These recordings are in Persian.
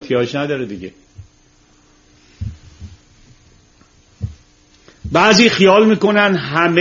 احتیاج نداره دیگه. بعضی خیال میکنن همه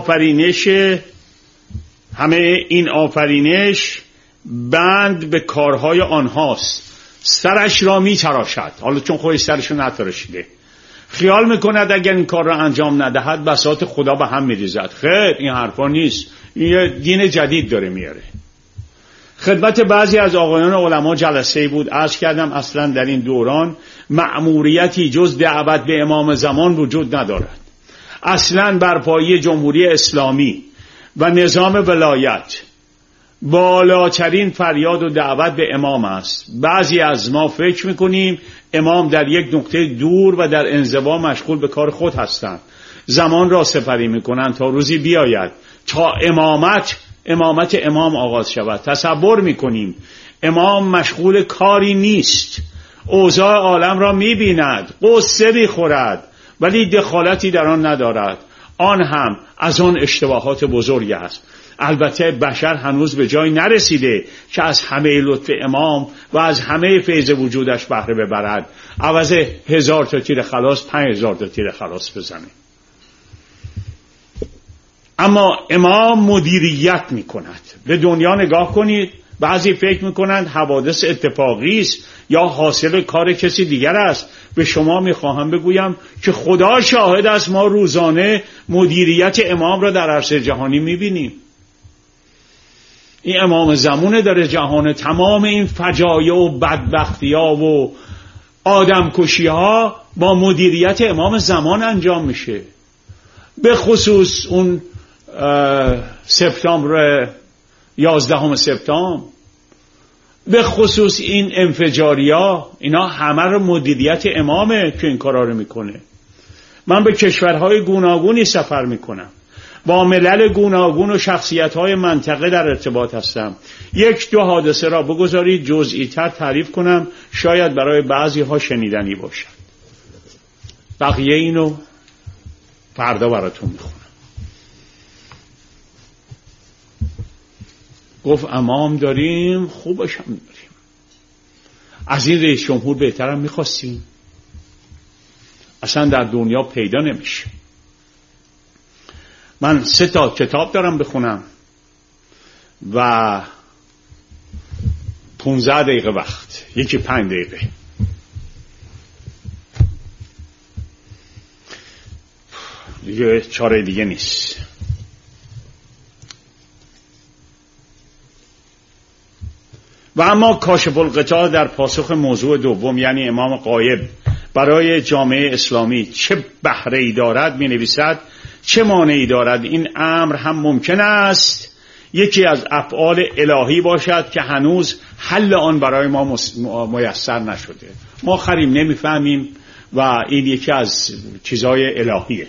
این آفرینش بند به کارهای آنهاست، سرش را میتراشد. حالا چون خودش سرش رو نتراشیده خیال میکند اگر این کار را انجام ندهد بساط خدا به هم میریزد. خیر، این حرفا نیست، این یه دین جدید داره میاره. خدمت بعضی از آقایان علما جلسه بود، عرض کردم اصلا در این دوران مأموریتی جز دعوت به امام زمان وجود ندارد. اصلا برپایی جمهوری اسلامی و نظام ولایت بالاترین فریاد و دعوت به امام است. بعضی از ما فکر میکنیم امام در یک نقطه دور و در انزوا مشغول به کار خود هستند، زمان را سپری میکنند تا روزی بیاید تا امامت امام آغاز شود. تصور میکنیم امام مشغول کاری نیست، اوضاع عالم را میبیند، قصه میخورد ولی دخالتی در آن ندارد. آن هم از آن اشتباهات بزرگی است. البته بشر هنوز به جای نرسیده که از همه لطف امام و از همه فیض وجودش بهره ببرد، عوض 1000 تا تیر خلاص 5000 تا تیر خلاص بزنه. اما امام مدیریت می کند. به دنیا نگاه کنید، بعضی فکر می کنند حوادث اتفاقی است یا حاصل کار کسی دیگر است. به شما می خواهم بگویم که خدا شاهد است، ما روزانه مدیریت امام را در عرصه جهانی می بینیم. این امام زمانه در جهان، تمام این فجایع و بدبختی ها و آدمکشی ها با مدیریت امام زمان انجام میشه. به خصوص اون سپتامبر 11 سپتامبر، به خصوص این انفجاریا، اینا همه رو مدیریت امامه که این کارا رو میکنه. من به کشورهای گوناگونی سفر میکنم، با ملل گوناگون و شخصیت‌های منطقه در ارتباط هستم. 1-2 حادثه را بگذارید جزئی تر تعریف کنم، شاید برای بعضی ها شنیدنی باشد. بقیه اینو فردا براتون میخونم. گفت امام داریم، خوبش هم داریم. از این رئیس جمهور بهترم میخواستیم؟ اصلا در دنیا پیدا نمیشه. من 3 کتاب دارم بخونم و 15 دقیقه وقت، یکی 5 دقیقه. دیگه چاره دیگه نیست. و اما کاشف الغطا در پاسخ موضوع دوم، یعنی امام غایب برای جامعه اسلامی چه بهره‌ای دارد، می نویسد چه مانعی دارد این امر هم ممکن است یکی از افعال الهی باشد که هنوز حل آن برای ما میسر نشده. ما خریم نمیفهمیم و این یکی از چیزهای الهیه.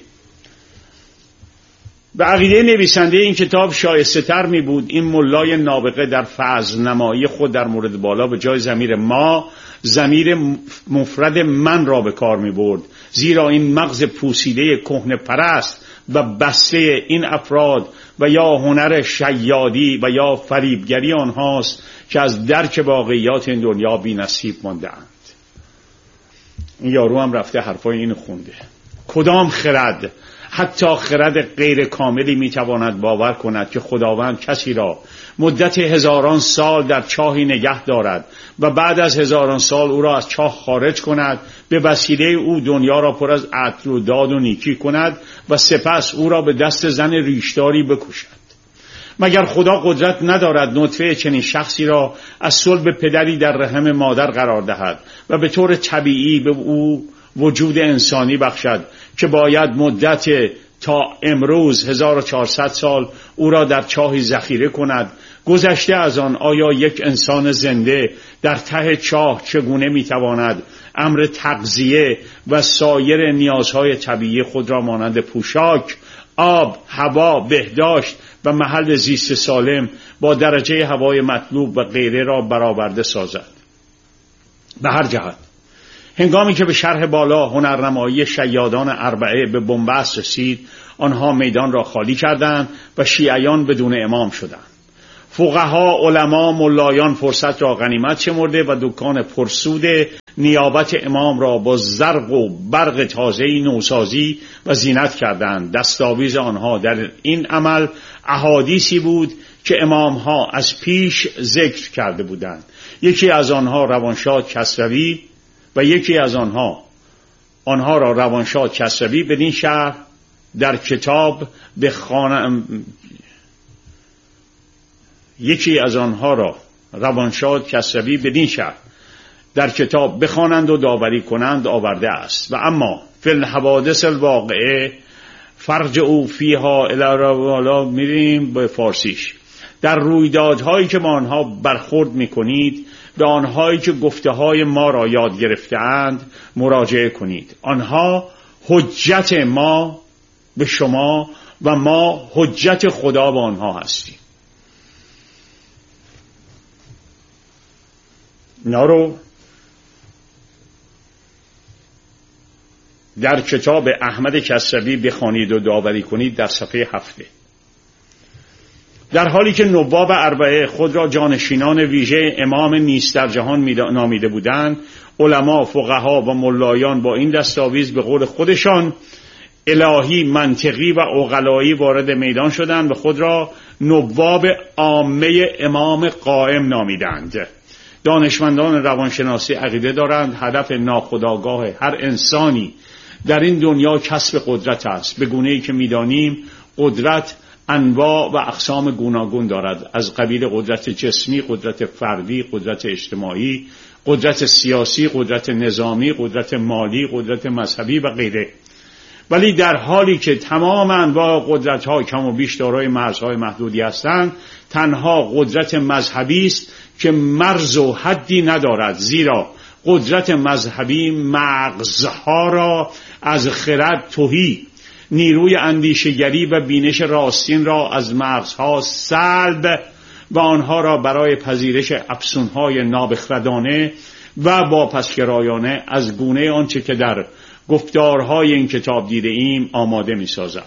به عقیده نویسنده این کتاب شایسته تر می بود این ملای نابغه در فضل نمایی خود در مورد بالا به جای ضمیر ما ضمیر مفرد من را به کار می برد، زیرا این مغز پوسیده کهنه پرست و بسته این افراد و یا هنر شیادی و یا فریبگری آنهاست که از درک واقعیات این دنیا بی نصیب مانده اند. این یارو هم رفته حرفای اینو خونده. کدام خرد، حتی خرد غیر کاملی میتواند باور کند که خداوند کسی را مدت 1000 سال در چاهی نگه دارد و بعد از 1000 سال او را از چاه خارج کند، به وسیله او دنیا را پر از عدل و داد و نیکی کند و سپس او را به دست زن ریشداری بکشد؟ مگر خدا قدرت ندارد نطفه چنین شخصی را از صلب پدری در رحم مادر قرار دهد و به طور طبیعی به او وجود انسانی بخشد که باید مدت تا امروز 1400 سال او را در چاهی ذخیره کند؟ گذشته از آن آیا یک انسان زنده در ته چاه چگونه میتواند امر تغذیه و سایر نیازهای طبیعی خود را مانند پوشاک، آب، هوا، بهداشت و محل زیست سالم با درجه هوای مطلوب و غیره را برآورده سازد؟ به هر جهت، هنگامی که به شرح بالا هنرنمایی شیادان اربعه به بنبست رسید، آنها میدان را خالی کردند و شیعیان بدون امام شدند. فقها، علما، ملایان فرصت را غنیمت شمرده و دکان پرسود نیابت امام را با زرق و برق تازه‌ای نوسازی و زینت کردند. دستاویز آنها در این عمل احادیثی بود که امامها از پیش ذکر کرده بودند. یکی از آنها روانشاه کسروی و یکی از آنها را روانشاه کسروی بدین شهر در کتاب به بخوانند و داوری کنند آورده است. و اما فی الحوادث الواقعه فرجعوا فیها الی روالا، میریم به فارسیش، در رویدادهایی که با آنها برخورد میکنید به آنهایی که گفته های ما را یاد گرفته‌اند مراجعه کنید. آنها حجت ما به شما و ما حجت خدا به آنها هستیم. اینا رو در کتاب احمد کسروی بخوانید و داوری کنید در صفحه 7. در حالی که نواب اربعه خود را جانشینان ویژه امام نیست در جهان نامیده بودند، علما، فقها و ملایان با این دستاویز به قول خودشان الهی، منطقی و عقلایی وارد میدان شدند و خود را نواب عامه امام قائم نامیدند. دانشمندان روانشناسی عقیده دارند هدف ناخودآگاه هر انسانی در این دنیا کسب قدرت است. به گونه‌ای که می‌دانیم قدرت انواع و اقسام گوناگون دارد، از قبیل قدرت جسمی، قدرت فردی، قدرت اجتماعی، قدرت سیاسی، قدرت نظامی، قدرت مالی، قدرت مذهبی و غیره. ولی در حالی که تمام انواع قدرت‌ها کم و بیش دارای مرزهای محدودی هستند، تنها قدرت مذهبی است که مرز و حدی ندارد، زیرا قدرت مذهبی مغزها را از خرد تهی، نیروی اندیشگری و بینش راستین را از مغزها سلب و آنها را برای پذیرش افسونهای نابخردانه و واپسگرایانه از گونه آنچه که در گفتارهای این کتاب دیده ایم آماده می سازد.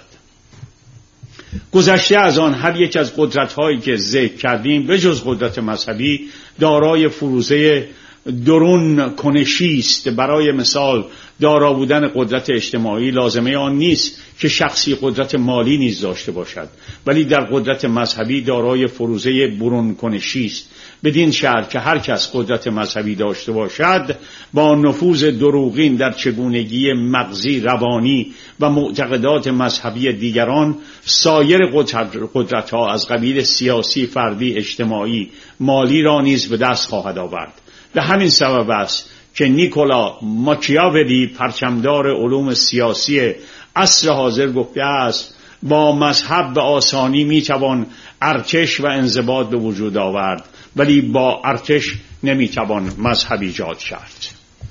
گذشته از آن هر یک از قدرت‌هایی که ذکر کردیم به جز قدرت مذهبی دارای فروزه درون کنشی است. برای مثال دارا بودن قدرت اجتماعی لازمه آن نیست که شخصی قدرت مالی نیز داشته باشد، ولی در قدرت مذهبی دارای فروزه برون کنشی است، بدین شرط که هر کس قدرت مذهبی داشته باشد با نفوذ دروغین در چگونگی مغزی، روانی و معتقدات مذهبی دیگران سایر قدرت‌ها از قبیل سیاسی، فردی، اجتماعی، مالی را نیز به دست خواهد آورد. به همین سبب است که نیکولا ماکیاولی، پرچمدار علوم سیاسی عصر حاضر، گفته است با مذهب به آسانی میتوان ارتش و انضباط به وجود آورد، ولی با ارتش نمیتوان مذهب ایجاد کرد.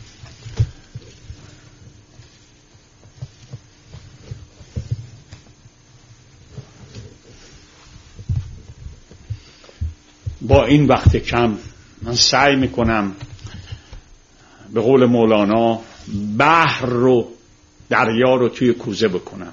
با این وقت کم من سعی میکنم به قول مولانا بحر رو، دریا رو توی کوزه بکنم.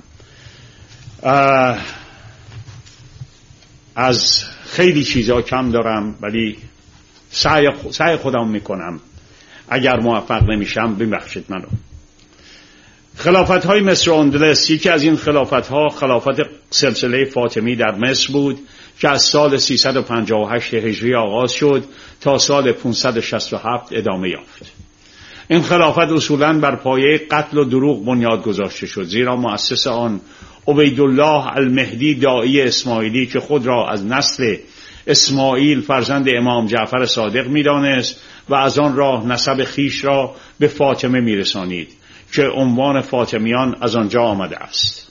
از خیلی چیزا کم دارم ولی سعی خودم میکنم. اگر موفق نمیشم ببخشید منو. خلافت های مصر و اندلس، یکی از این خلافت ها خلافت سلسله فاطمی در مصر بود که از سال 358 هجری آغاز شد تا سال 567 ادامه یافت. این خلافت اصولاً بر پایه قتل و دروغ بنیاد گذاشته شد، زیرا مؤسس آن عبیدالله المهدی داعی اسماعیلی که خود را از نسل اسماعیل فرزند امام جعفر صادق می‌دانست و از آن راه نسب خیش را به فاطمه می‌رسانید که عنوان فاطمیان از آنجا آمده است.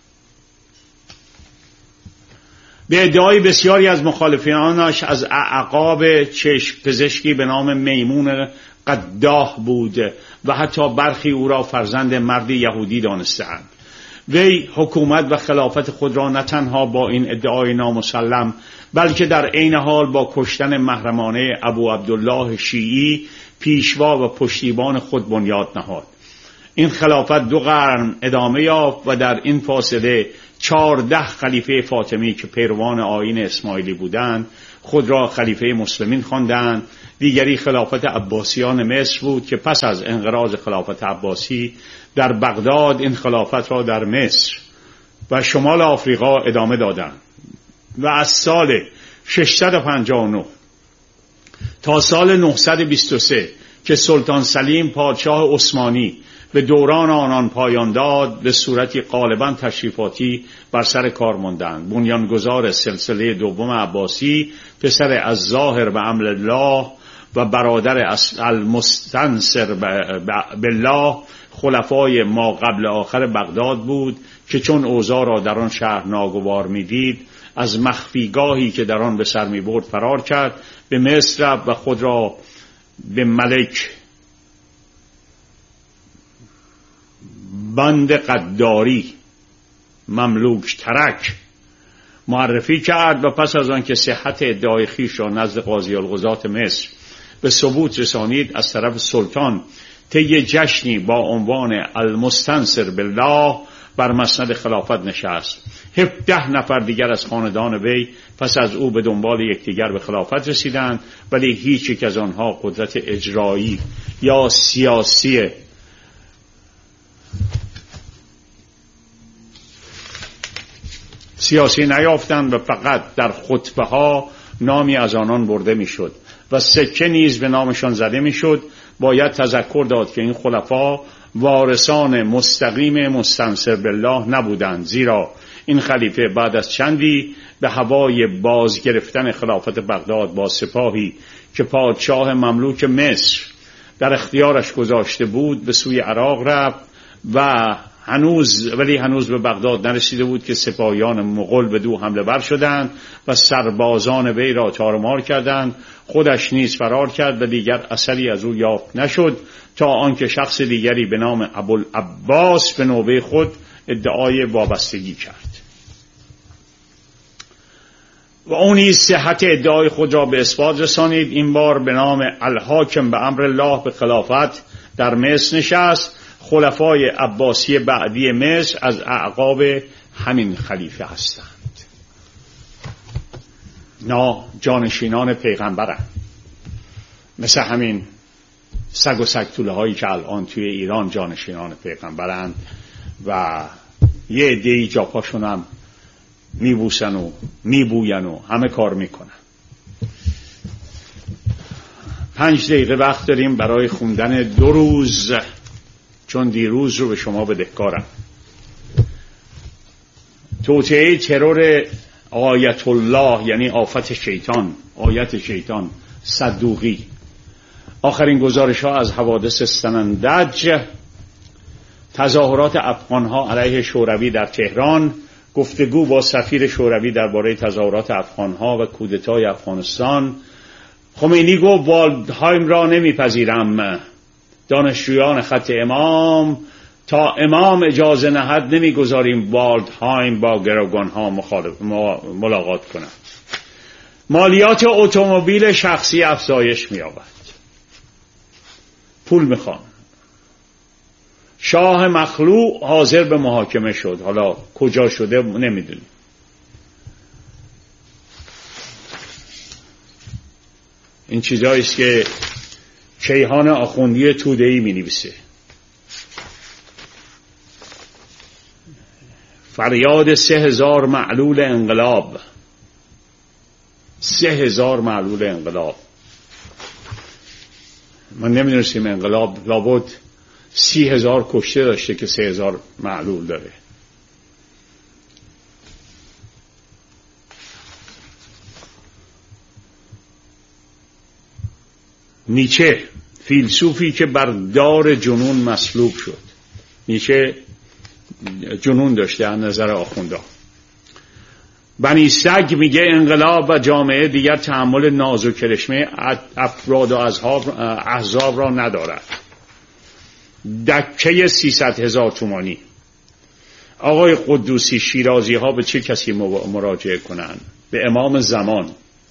به ادعای بسیاری از مخالفانش از اعقاب چشم پزشکی به نام میمون قداح بود و حتی برخی او را فرزند مردی یهودی دانستند. وی حکومت و خلافت خود را نه تنها با این ادعای نامسلم بلکه در عین حال با کشتن محرمانه ابو عبدالله شیعی پیشوا و پشتیبان خود بنیاد نهاد. این خلافت 2 قرن ادامه یافت و در این فاصله 14 خلیفه فاطمی که پیروان آیین اسماعیلی بودند خود را خلیفه مسلمین خواندند. دیگری خلافت عباسیان مصر بود که پس از انقراض خلافت عباسی در بغداد این خلافت را در مصر و شمال آفریقا ادامه دادند و از سال 659 تا سال 923 که سلطان سلیم پادشاه عثمانی به دوران آنان پایان داد به صورتی غالبا تشریفاتی بر سر کار ماندند. بنیانگذار سلسله دوم عباسی، پسر الظاهر به امر الله و برادر المستنصر بالله، خلفای ما قبل آخر بغداد بود که چون اوضاع را در آن شهر ناگوار می‌دید از مخفیگاهی که در آن به سر می‌برد فرار کرد، به مصر رفت و خود را به ملک بند قداری مملوک ترک معرفی کرد و پس از آن که صحت ادعای خویش را نزد قاضی القضات مصر به ثبوت رسانید، از طرف سلطان طی جشنی با عنوان المستنصر بالله بر مسند خلافت نشست. 17 نفر دیگر از خاندان وی پس از او به دنبال یکدیگر به خلافت رسیدند، ولی هیچ یک از آنها قدرت اجرایی یا سیاسی نیافتند و فقط در خطبه ها نامی از آنان برده میشد و سکه نیز به نامشان زده میشد. باید تذکر داد که این خلفا وارثان مستقیم مستنصر بالله نبودند، زیرا این خلیفه بعد از چندی به هوای باز گرفتن خلافت بغداد با سپاهی که پادشاه مملوک مصر در اختیارش گذاشته بود به سوی عراق رفت و ولی هنوز به بغداد نرسیده بود که سپاهیان مغول به دو حمله ور شدند و سربازان وی را تارمار کردند. خودش نیز فرار کرد و دیگر اثری از او یافت نشد تا آنکه شخص دیگری به نام ابوالعباس به نوبه خود ادعای وابستگی کرد و اون نیز صحت ادعای خود را به اثبات رسانید. این بار به نام الحاکم به امر الله به خلافت در مصر نشست. خلفای عباسی بعدی مصر از اعقاب همین خلیفه هستند. جانشینان پیغمبرند، مثل همین سگ و سگتوله هایی که الان توی ایران جانشینان پیغمبرند و یه عده‌ای جا پاشون هم میبوسن و میبوین و همه کار میکنن. 5 دقیقه وقت داریم برای خوندن 2 روز، چون دیروز رو به شما بدهکارم. توطئه ترور آیت الله یعنی آفت شیطان، آیت شیطان صدوقی. آخرین گزارش ها از حوادث سنندج، تظاهرات افغان ها علیه شوروی در تهران، گفتگو با سفیر شوروی درباره تظاهرات افغان ها و کودتای افغانستان. خمینی گفت والدهایم را نمیپذیرم. دانشجویان خط امام تا امام اجازه نهد نمیگذاریم والدهایم با گروگان ها ملاقات کنند. مالیات اتومبیل شخصی افزایش می‌یابد. پول میخوان. شاه مخلوع حاضر به محاکمه شد، حالا کجا شده نمیدونیم. این چیزایی است که کیهان آخوندی توده‌ای می‌نویسه. فریاد 3000 معلول انقلاب. 3000 معلول انقلاب. من نمی‌دونستم انقلاب لابد 30,000 کشته داشته که 3000 معلول داره. نیچه، فیلسوفی که بر دار جنون مصلوب شد. نیچه جنون داشته از نظر آخوندا. بنی سگ میگه انقلاب و جامعه دیگر تحمل ناز و کرشمه افراد و احزاب را ندارد. دکه 300,000 تومانی. آقای قدوسی، شیرازی ها به چه کسی مراجعه کنند؟ به امام زمان.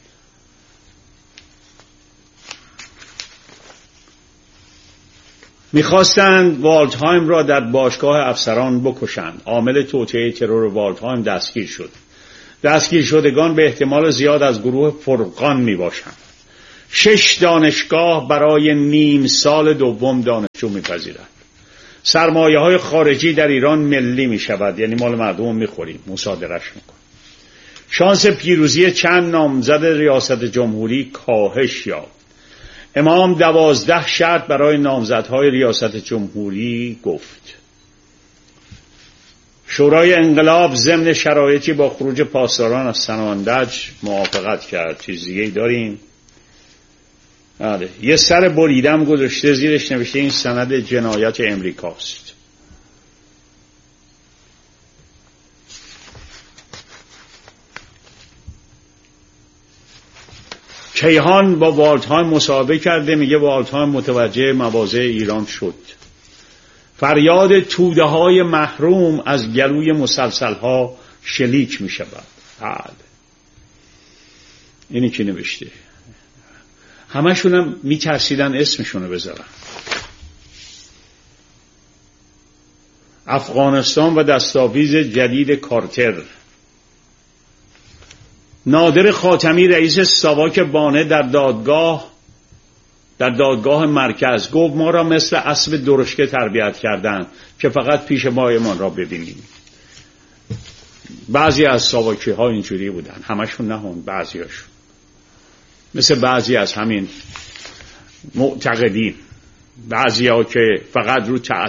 میخواستند والدهایم را در باشگاه افسران بکشند. عامل توطئه ترور والدهایم دستگیر شد. دستگیر شدگان به احتمال زیاد از گروه فرقان می باشند. 6 دانشگاه برای نیم سال دوم دانشجو می پذیرند. سرمایه های خارجی در ایران ملی می شود، یعنی مال مردم می خوریم، مصادرش می کنیم. شانس پیروزی چند نامزد ریاست جمهوری کاهش یافت. امام 12 شرط برای نامزدهای ریاست جمهوری گفت. شورای انقلاب ضمن شرایطی با خروج پاسداران از سناندج موافقت کرد. چیز دیگه ای داریم؟ یه سر بریدم گذاشته، زیرش نوشته این سند جنایت امریکاست. کیهان با والدهایم مصاحبه کرده، میگه والدهایم متوجه مواضع ایران شد. فریاد توده های محروم از گلوی مسلسل ها شلیک می شود. اینی که نوشته. همشون هم می ترسیدن اسمشونو بذارن. افغانستان و دستاویز جدید کارتر. نادر خاتمی رئیس ساواک بانه در دادگاه مرکز گفت ما را مثل اسب درشکه تربیت کردن که فقط پیش مایمان را ببینیم. بعضی از ساواکی ها اینجوری بودن، همشون نهون، بعضیاشون مثل بعضی از همین معتقدین، بعضی ها که فقط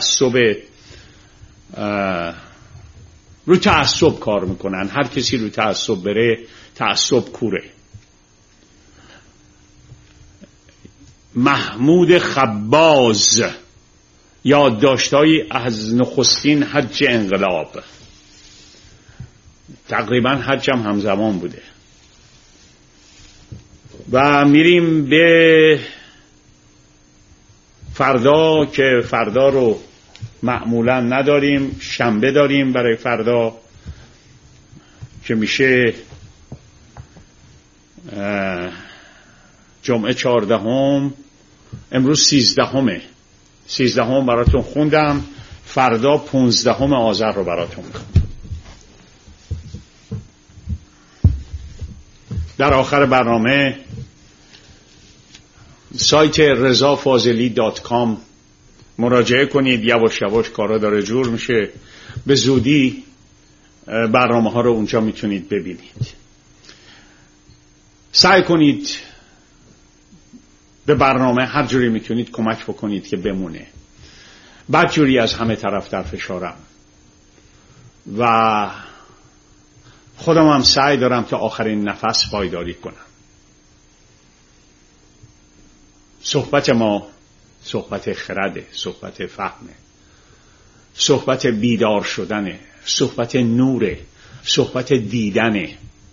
رو تعصب کار میکنن. هر کسی رو تعصب بره تعصب کوره. محمود خباز یادداشت‌هایی از نخستین حج انقلاب. تقریبا حج هم همزمان بوده. و میریم به فردا که فردا رو معمولا نداریم، شنبه داریم برای فردا که میشه جمعه 14، امروز 13 براتون خوندم، فردا 15 آذر رو براتون میخونم. در آخر برنامه سایت rezafazeli.com مراجعه کنید. یواش یواش کارا داره جور میشه، به زودی برنامه ها رو اونجا میتونید ببینید. سعی کنید به برنامه هر جوری میتونید کمک بکنید که بمونه. بدجوری از همه طرف در فشارم و خودم هم سعی دارم تا آخرین نفس پایداری کنم. صحبت ما صحبت خرده، صحبت فهمه، صحبت بیدار شدنه، صحبت نوره، صحبت دیدنه.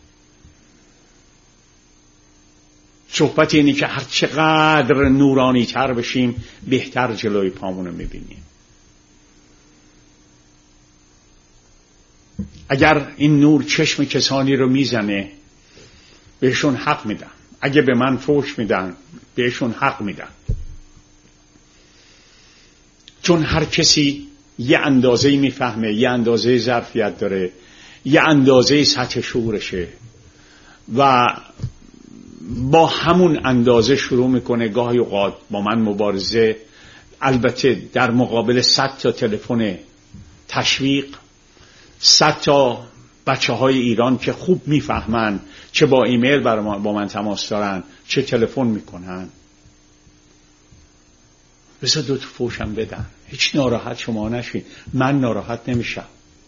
صحبت اینی که هر چقدر نورانی تر بشیم بهتر جلوی پامونو میبینیم. اگر این نور چشم کسانی رو میزنه بهشون حق میدم، اگه به من فحش میدن بهشون حق میدم، چون هر کسی یه اندازه‌ای میفهمه، یه اندازه ظرفیت داره، یه اندازه سطح شعورشه و با همون اندازه شروع میکنه گاهی اوقات با من مبارزه. البته در مقابل 100 تا تلفن تشویق، 100 تا بچه های ایران که خوب میفهمن، چه با ایمیل با من تماس دارن، چه تلفن میکنن. بذار 2 تا فوشم بدن، هیچ ناراحت شما نشین، من ناراحت نمیشم.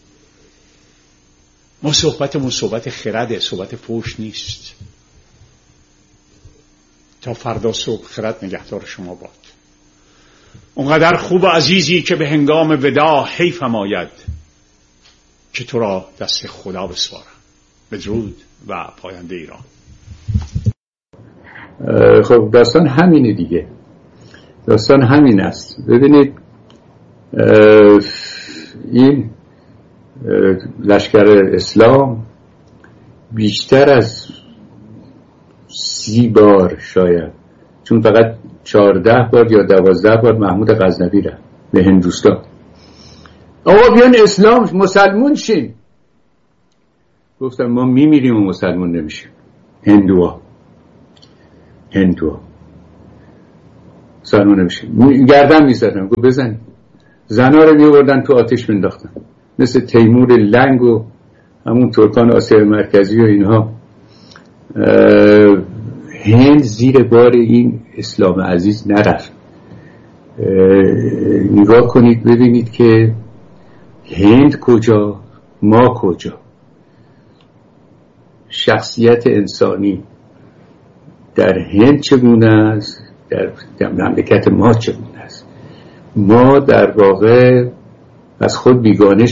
ما صحبتمون صحبت خرده، صحبت فوش نیست. تا فردا صبح خرد نگهدار شما باد. اونقدر خوب و عزیزی که به هنگام وداع حیفم آید که تو را دست خدا بسپارم. بدرود و پاینده ایران. خب داستان همینه دیگه، داستان همین است. ببینید این لشکر اسلام بیشتر از 30 بار شاید، چون فقط 14 بار یا 12 بار محمود غزنوی رفت به هندوستان. آقا بیان اسلام مسلمون شین. گفتن ما میمیریم و مسلمان نمیشیم. هندوها مسلمان نمیشیم. گردن میزدن، گفت بزنیم. زنا رو میوردن تو آتش مینداختن، مثل تیمور لنگ و همون ترکان آسیا مرکزی و اینها. هند زیر بار این اسلام عزیز نرفت. نگاه کنید ببینید که هند کجا، ما کجا. شخصیت انسانی در هند چگونه است، در مملکت ما چگونه است. ما در واقع از خود بیگانه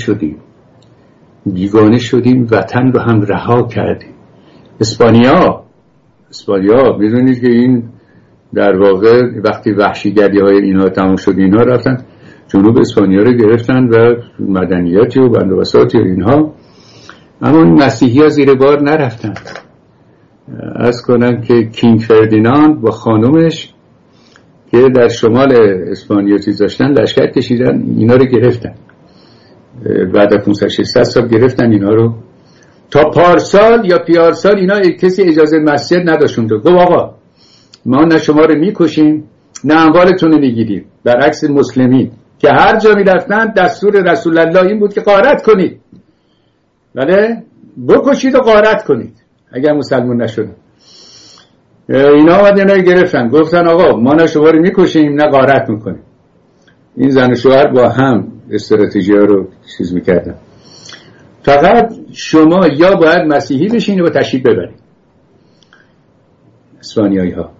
شدیم، وطن رو هم رها کردیم. اسپانیا میدونید که این در واقع وقتی وحشیگری های اینها تمام شد، اینها رفتن جنوب اسپانیا رو گرفتن و مدنیاتی و بندوبساتی و اینها. اما مسیحی ها زیر بار نرفتن. از کنم که کینگ فردیناند با خانومش که در شمال اسپانیا چیز داشتن لشکر کشیدن، اینا رو گرفتن. بعد از 500-600 سال گرفتن اینا رو. تا پارسال یا پیارسال اینا کسی اجازه مسجد نداشتن. گفت آقا ما نه شما رو میکشیم نه اموالتون رو میگیریم، برعکس مسلمین که هر جا میرفتن دستور رسول الله این بود که غارت کنید، بله بکشید و غارت کنید اگر مسلمان نشدن. اینا آمدن اینا گرفتن، گفتن آقا ما نه شما رو میکشیم نه غارت میکنیم. این زن و شوهر با هم استراتژی ها رو چیز میکردن. فقط شما یا باید مسیحی بشین و تشریف ببرید. اسپانیایی ها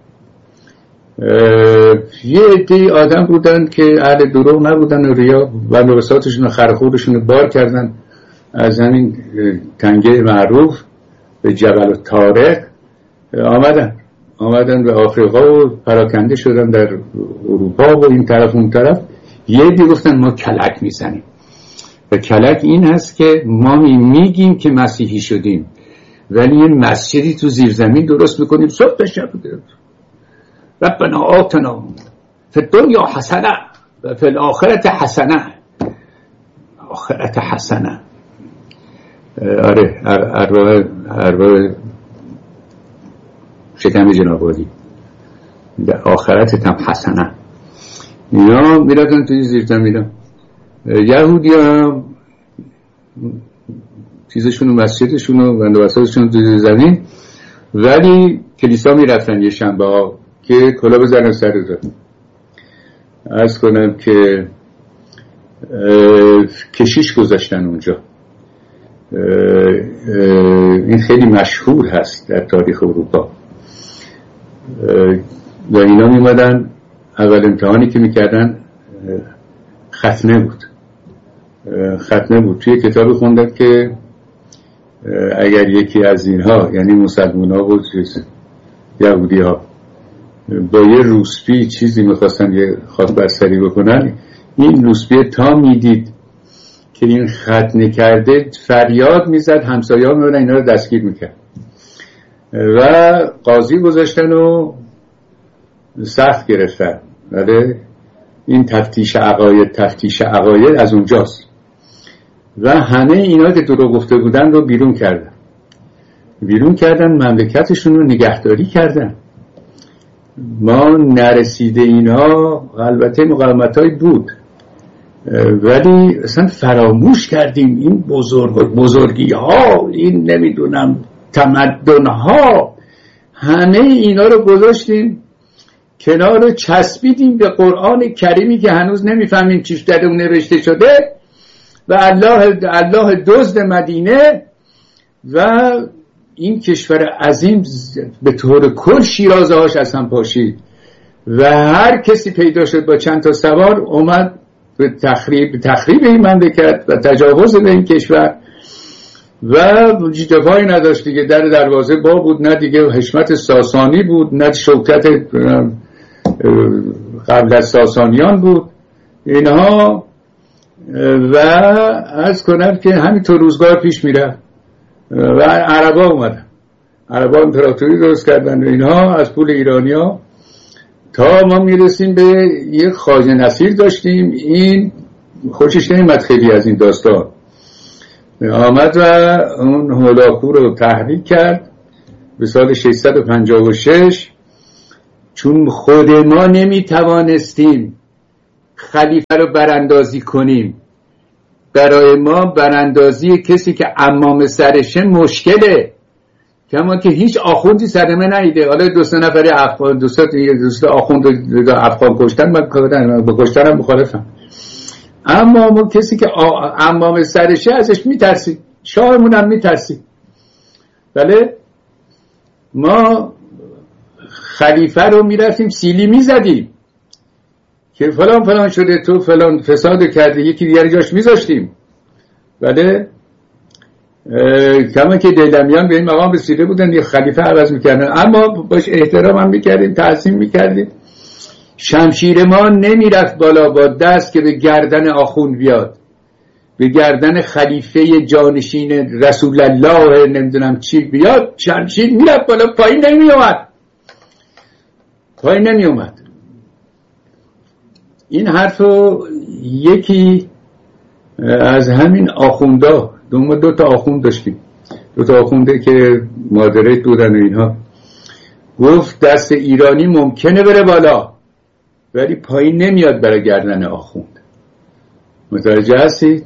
یه عده‌ای آدم بودن که اهل دروغ نبودن و ریا و بندوبساتشون و خرخورشون رو بار کردن از همین تنگه معروف به جبل الطارق آمدن به آفریقا و پراکنده شدن در اروپا و این طرف اون طرف. یه عده‌ای گفتن ما کلک میزنیم و کلک این هست که ما میگیم که مسیحی شدیم ولی یه مسجدی تو زیرزمین درست میکنیم صبح شب ربنا آتنا فی الدنیا حسنه و فی الاخرة حسنه. آخرت حسنه. آره ارواح شکم جناب عالی در آخرت هم حسنه. اینا میرادن توی زیرزمین. یهودی ها چیزشونو مسجدشونو بندوبساتشونو توی زمین، ولی کلیسا میرفتن یه شنبه ها که کلا بزنن سر رو. عرض کنم که کشیش گذاشتن اونجا. این خیلی مشهور هست در تاریخ اروپا. و اینا میمدن اول امتحانی که میکردن ختنه بود. توی کتاب خوندن که اگر یکی از اینها یعنی مسلمان ها و یهودی ها با یه روسپی چیزی میخواستن یه خاک برسری بکنن، این روسپی تا میدید که این ختنه کرده فریاد میزد، همسایه ها میبرن اینا رو دستگیر میکرد و قاضی گذاشتن و سخت گرفتن. بله این تفتیش عقاید از اونجاست و همه اینا که دروغ گفته بودن رو بیرون کردن مملکتشون رو نگهداری کردن. ما نرسیده اینها البته مقاومت‌هایی بود ولی اصلا فراموش کردیم این بزرگی ها، این نمیدونم تمدن ها، همه اینا رو گذاشتیم کنار رو چسبیدیم به قرآن کریمی که هنوز نمیفهمیم چیش در اون نوشته شده و الله دزد مدینه و این کشور عظیم به طور کل شیرازه هاش از هم پاشید و هر کسی پیدا شد با چند تا سوار اومد به تخریب این مملکت و تجاوز به این کشور و جفایی نداشت دیگه. در دروازه با بود، نه دیگه حشمت ساسانی بود نه شوکت قبل از ساسانیان بود اینها. و عرض کنم که همینطور روزگار پیش میره و عربا اومدن، عربا امپراتوری درست کردن و اینها از پول ایرانیا تا ما میرسیم به یک خواجه نصیر داشتیم. این خوشش نمیاد خیلی از این داستان. آمد و اون هولاکو رو تحریک کرد به سال 656. چون خود ما نمیتوانستیم خلیفه رو براندازی کنیم، برای ما براندازی کسی که عمام سرشه مشکله، کما که هیچ آخوندی سرمه نیده. حالا دو سه نفری افغان، دوست آخوند افغان کشتن، من با کشتنم مخالفم، اما ما کسی که عمام سرشه ازش میترسیم، شاهمون هم میترسیم. بله ما خلیفه رو میرفتیم سیلی میزدیم که فلان فلان شده، تو فلان فساد کردی، یکی دیگر جاش میذاشتیم. بله کما که دیلمیان به این مقام رسیده بودن یه خلیفه عوض میکردن، اما باش احترام هم میکردیم، تعظیم میکردیم. شمشیر ما نمیرفت بالا با دست که به گردن آخوند بیاد، به گردن خلیفه جانشین رسول الله نمیدونم چی بیاد، شمشیر میرفت بالا، پایین نمی اومد. این حرفو یکی از همین آخوندا، دو تا آخوند داشتیم، دو تا آخونده که مادرت بودن و اینها، گفت دست ایرانی ممکنه بره بالا ولی پایین نمیاد برای گردن آخوند. متوجه هستید؟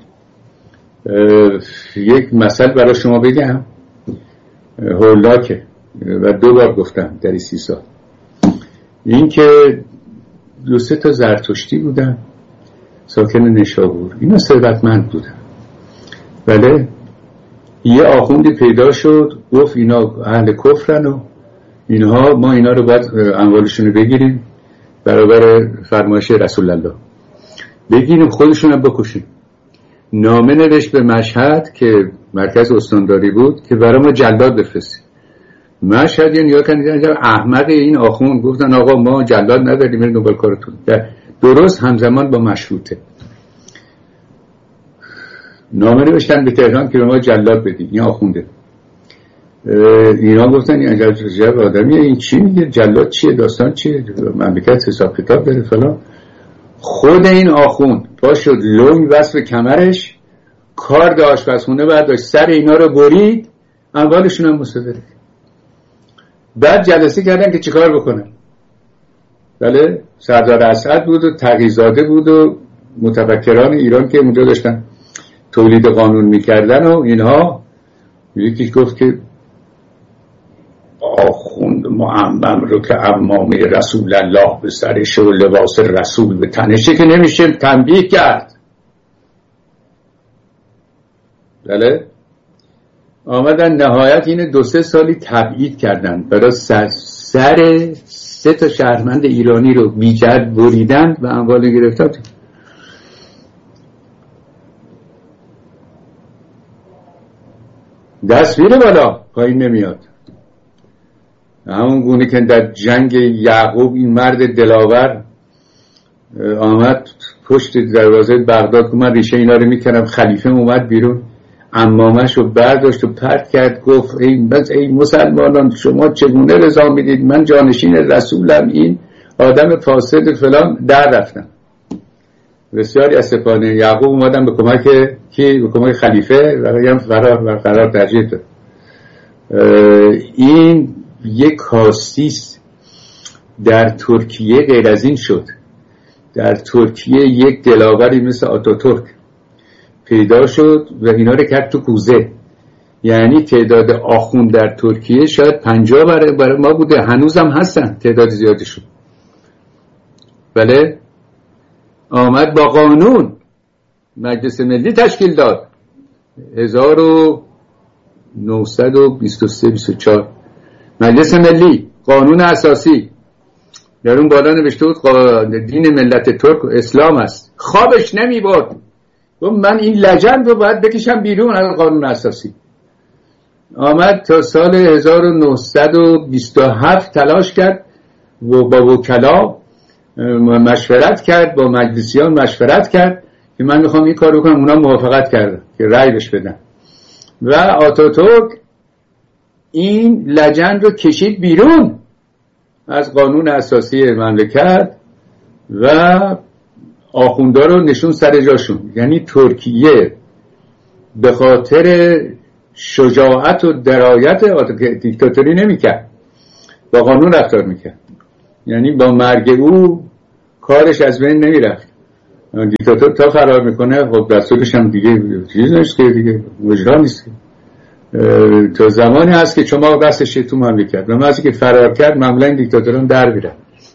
یک مثل برای شما بگم، هولاکه و 2 بار گفتم در 30 سال. این که 2-3 تا زرتشتی بودن ساکن نشابور، اینا ثروتمند بودن. بله یه آخوندی پیدا شد گفت اینا اهل کفرن و اینها، ما اینا رو باید اموالشون رو بگیریم برابر فرمایش رسول الله، بگیریم خودشون رو بکشیم. نامه نوشت به مشهد که مرکز استانداری بود که برای ما جلاد بفرستیم. مشهد یا نیا کردن احمق این آخوند، گفتن آقا ما جلاد نداریم، برید دنبال کارتون. درست همزمان با مشروطه نامه نوشتن به تهران که ما جلاد بدیم. این آخونده اینا گفتن این عجب آدمیه، این چی میگه، جلاد چیه، داستان چیه، مملکت حساب کتاب داره فلان. خود این آخوند پا شد لنگ بست به کمرش، کارد آشپزخونه برداشت، سر اینا رو برید، اموالشون هم مصادره. بعد جلسه کردن که چیکار بکنن. بله سردار اسعد بود و تقی‌زاده بود و متفکران ایران که اونجا داشتن تولید قانون میکردن و اینها. یکی گفت که آخوند معمم رو که عمامه رسول الله به سرش و لباس رسول به تنشه که نمیشه تنبیه کرد. بله آمدن نهایت این 2-3 سالی تبعید کردن، برای سر 3 تا شهروند ایرانی رو بیجد بریدن و اموال گرفتن. دست میره بالا پایین نمیاد. همون گونه که در جنگ یعقوب این مرد دلاور آمد پشت دروازه بغداد که من ریشه اینا رو میکنم، خلیفه اومد بیرون، عمامش رو برداشت و پرت کرد، گفت ای مسلمانان شما چگونه رضا میدید من جانشین رسولم، این آدم فاسد فلان. در رفتن بسیاری از سپاهیان یعقوب اومدن به کمک کی؟ به کمک خلیفه و قرار ترجیح داد. این یک کاستیست. در ترکیه غیر از این شد. در ترکیه یک دلاوری مثل آتاتورک پیدا شد و اینا رو کرد تو کوزه. یعنی تعداد آخوند در ترکیه شاید 50 برای ما بوده، هنوزم هستن تعداد زیادشون. بله آمد با قانون مجلس ملی تشکیل داد 1923-24 مجلس ملی، قانون اساسی. در اون بالا نوشته بود دین ملت ترک و اسلام است. خوابش نمی برد، گفت من این لجند رو باید بکشم بیرون از قانون اساسی. آمد تا سال 1927 تلاش کرد و با وکلا مشورت کرد، با مجلسیان مشورت کرد که من میخوام این کار بکنم. اونا موافقت کردن که رأی بهش بدن و آتاتورک این لجند رو کشید بیرون از قانون اساسی مملکت و آخوندا رو نشون سر جاشون. یعنی ترکیه به خاطر شجاعت و درایت دیکتاتوری نمیکرد، با قانون رفتار میکرد. یعنی با مرگ او کارش از بین نمیرفت. دیکتاتور تا فرار میکنه خب دستورش هم دیگه چیز نیست که دیگه مجرا نیست. تا زمانی هست که چماق دستش تو مملکت و وقتی که فرار کرد معمولا این دیکتاتوران در میرن.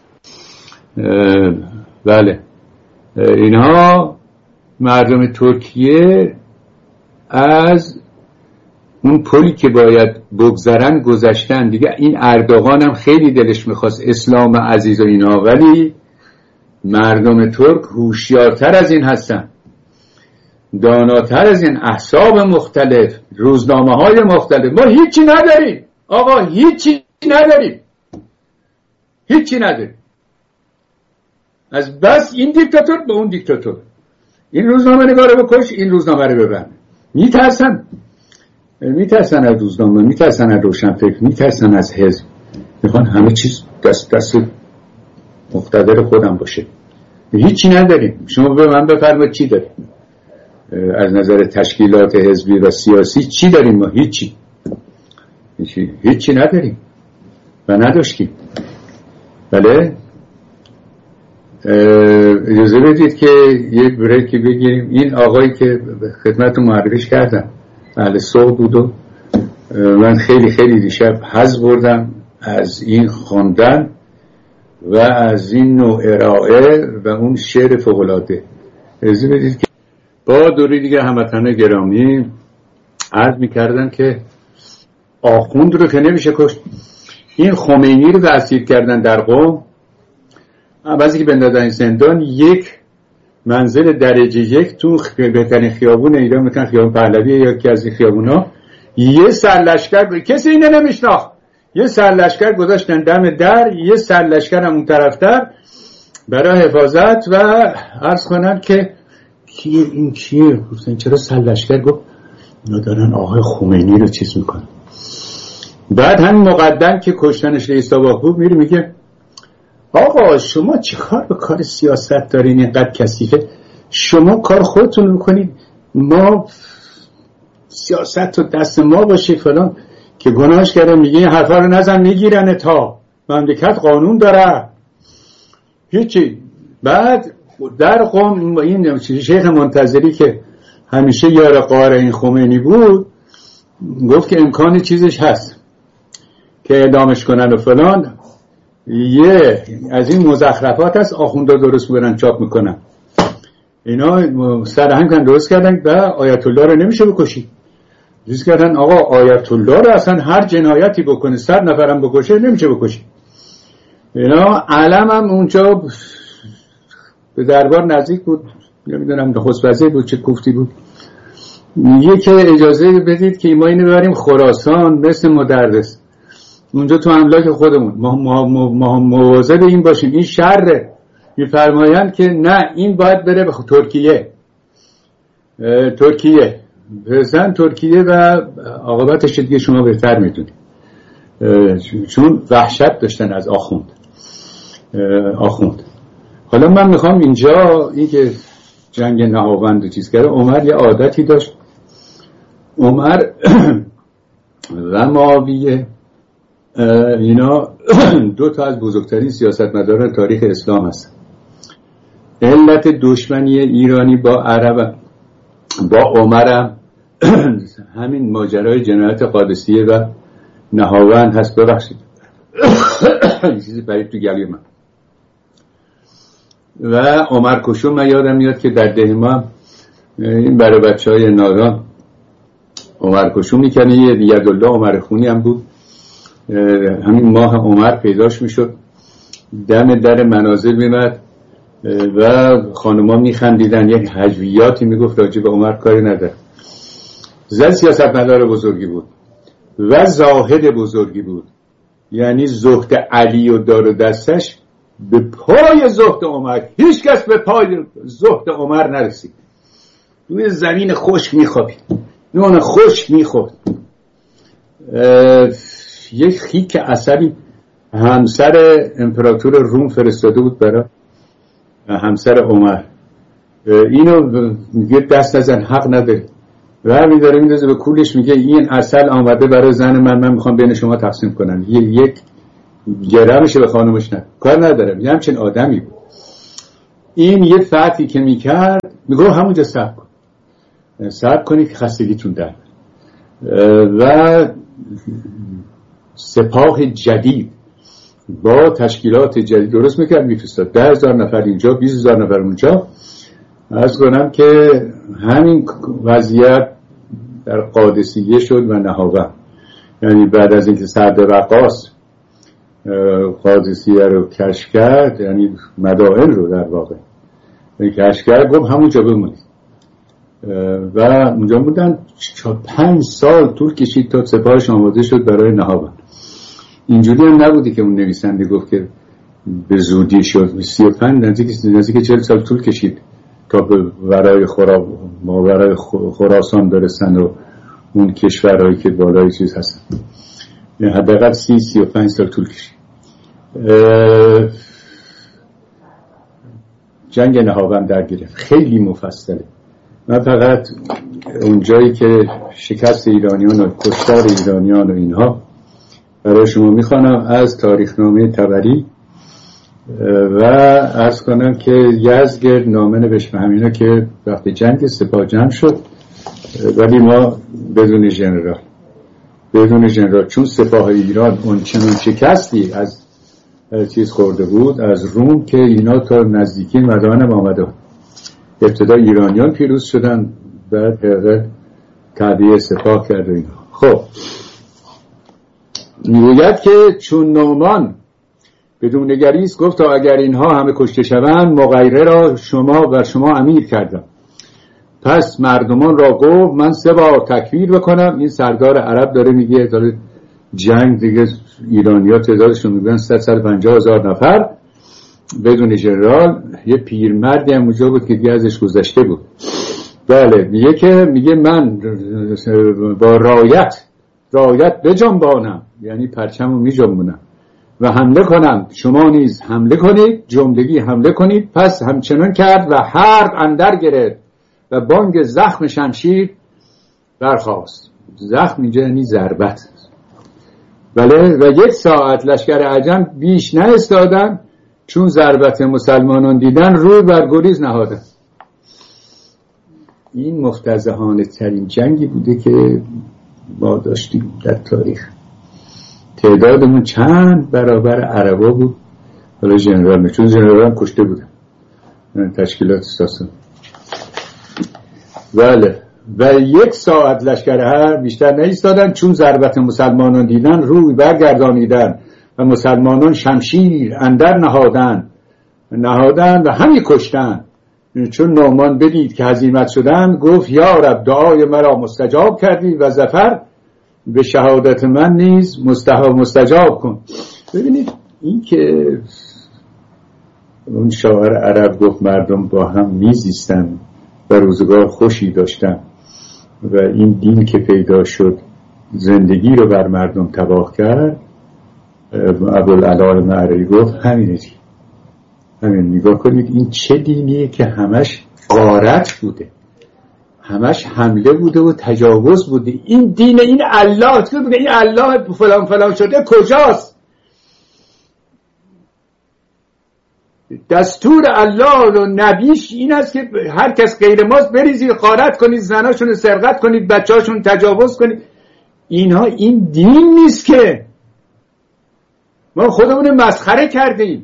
بله اینها مردم ترکیه از اون پلی که باید بگذرن گذشتن دیگه. این اردوغان هم خیلی دلش میخواست اسلام عزیز و اینا، ولی مردم ترک هوشیارتر از این هستن، داناتر از این، احزاب مختلف، روزنامه های مختلف. ما هیچی نداریم آقا، هیچی نداریم از بس این دیکتاتور به اون دیکتاتور، این روزنامه نگاره بکش، این روزنامه رو ببند. میترسن از روزنامه، میترسن از روشنفکر، میترسن از حزب، میخوان همه چیز دست مقتدر خودم باشه. هیچی نداریم. شما به من بفرمایید چی داریم از نظر تشکیلات حزبی و سیاسی؟ چی داریم ما؟ هیچی نداریم و نداشتیم. بله اجازه بدید که یک بریکی بگیریم. این آقایی که خدمتتون معرفیش کردم اهل صوت بود و من خیلی دیشب حظ بردم از این خواندن و از این نوع ارائه و اون شعر فوق‌العاده. اجازه بدید که با دوری دیگه هموطنان گرامی عرض می‌کردن که آخوند رو که نمیشه کشت. این خمینی رو اسیر کردن در قم، بعضی که بندازن زندان، یک منزل درجه 1 تو بهترین خیابون ایران، مثلا خیابون پهلوی یا یکی از این خیابونا، یه سرلشکر، کسی اینو نمیشناخت، یه سرلشکر گذاشتن دم در، یه سرلشکر هم اون طرفتر برای حفاظت. و عرض کنم که کیه گفتن چرا سرلشکر؟ گفت اینا دارن آقای خمینی رو چیز میکنن. بعد همین مقدم که کشتنش رئیس آباخو میگه آقا شما چه کار به کار سیاست دارین اینقدر کثیفه؟ شما کار خودتون میکنید، ما سیاست تو دست ما باشه فلان. که گناهش کرده میگه این حرفا رو نزن میگیرن، تا مملکت قانون داره هیچی. بعد در قم این شیخ منتظری که همیشه یار قاره این خمینی بود گفت که امکان چیزش هست که اعدامش کنن و فلان. یه از این مزخرفات هست آخوندا درست برن چاپ میکنن، اینا سرهنگ کردن درست کردن و آیت الله رو نمیشه بکشی. درست کردن آقا آیت الله رو اصلا هر جنایتی بکنه 100 نفرم بکشه نمیشه بکشی. اینا علم هم اونجا به دربار نزدیک بود، نمیدونم نخست وزیر بود چه کوفتی بود، میگه که اجازه بدید که ما اینو ببریم خراسان مثل مدرس اونجا تو املاک خودمون، ما مواظب این باشیم، این شره. میفرمایند که نه این باید بره به ترکیه بزن ترکیه و عاقبتش دیگه شما بهتر میدونید، چون وحشت داشتن از آخوند. حالا من میخوام اینجا این که جنگ نهاوند و چیز کرده، عمر یه عادتی داشت. عمر و معاویه اینا دو تا از بزرگترین سیاستمداران تاریخ اسلام هست. علت دشمنی ایرانی با عرب با عمر همین ماجرای جنایت قادسیه و نهاوند هست. ببخشید چیزی پرید تو گلوی من. و عمر کشو من یادم میاد که در دهما این برای بچهای نادان عمر کشو میکنه. یه یدالله عمر خونی هم بود، همین ماه عمر پیداش میشد، دم در منازل میمد و خانوما میخندیدن، یک هجویاتی میگفت راجع به عمر کاری نداره. زن سیاستمدار بزرگی بود و زاهد بزرگی بود، یعنی زهد علی و دار و دستش به پای زهد عمر، هیچ کس به پای زهد عمر نرسید. روی زمین خشک میخوابید، نون خشک میخورد. یک خیک عصبی همسر امپراتور روم فرستاده بود برای همسر عمر، اینو میگه دست نزن، حق نداری. و میداره میندازه به کولش، میگه این عسل آمده برای زن من میخوام بین شما تقسیم کنم، یک گرمشه به خانومش نه کار ندارم. یه همچین آدمی بود. این یه فتحی که میکرد میگه همونجا صبر کنید که خستگیتون در. و سپاه جدید با تشکیلات جدید درست میکرد، میفرستاد 10,000 نفر اینجا، 20,000 نفر اونجا. عرض کنم که همین وضعیت در قادسیه شد و نهاوند. یعنی بعد از اینکه سعد وقاص قادسیه رو کشف کرد، یعنی مدائن رو در واقع کشف کرد، گفت همونجا بمونید و اونجا بودن. 5 سال طول کشید تا سپاهش آماده شد برای نهاوند. اینجوری هم نبودی که اون نویسنده گفت که به زودی شد. 35 نزدیک 40 سال طول کشید تا به ورای خراسان برسن و اون کشورهایی که بالای چیز هستن. حداقل 30-35 سال طول کشید. جنگ نهاوند در گرفت، خیلی مفصله. من فقط اون جایی که شکست ایرانیان و کشتار ایرانیان و اینها برای شما میخوانم از تاریخنامه طبری و عرض کنم که یزدگرد نامه نوشت به همینا که وقتی جنگ سپاه جمع شد، ولی ما بدون ژنرال، چون سپاه ایران اون چنان شکستی از چیز خورده بود از روم که اینا تا نزدیکی مدائن هم آمده. ابتدا ایرانیان پیروز شدن، بعد تعبیه سپاه کرد و اینا. خب میگوید که چون نعمان بدون نگریست گفت تا اگر اینها همه کشته شوند مغیره را بر شما امیر کردم. پس مردمان را گفت من 3 بار تکبیر بکنم. این سردار عرب داره میگه داره جنگ دیگه، ایرانی‌ها تعدادشون میگن 150,000 نفر بدون ژنرال. یه پیرمردی هم اونجا بود که دیگه ازش گذشته بود. بله میگه من با رایت بجنبانم، یعنی پرچمو میجنبونم و حمله کنم، شما نیز حمله کنید، جملگی حمله کنید. پس همچنان کرد و حرب اندر گرفت و بانگ زخم شمشیر برخاست. زخم اینجا یعنی ضربت. بله. و 1 ساعت لشکر عجم بیش نایستادن، چون ضربت مسلمانان دیدن روی بر گریز نهادن. این مفتضحانه ترین جنگی بوده که ما داشتیم در تاریخ. تعدادمون چند برابر عربا بود. حالا ژنرال، چون ژنرال هم کشته بودن تشکیلات ساسان. بله. و 1 ساعت لشکر بیشتر نایستادن، چون ضربت مسلمانان دیدن روی برگردانیدن و مسلمانان شمشیر اندر نهادن و همین کشتن. چون نعمان بدید که هزیمت شدن گفت یا رب دعای مرا مستجاب کردی و ظفر به شهادت من نیز مستجاب کن. ببینید این که اون شاعر عرب گفت مردم با هم میزیستن و روزگار خوشی داشتن و این دین که پیدا شد زندگی رو بر مردم تباه کرد. ابوالعلا المعرری گفت همین نگاه کنید این چه دینیه که همش غارت بوده، همش حمله بوده و تجاوز بوده. این دین این الله که بوده، این الله فلان شده کجاست؟ دستور الله و نبیش این است که هر کس غیر ماست بریزید غارت کنید، زناشون رو سرقت کنید، بچه‌هاشون تجاوز کنید. اینها این دین نیست که ما خودمون مسخره کردیم.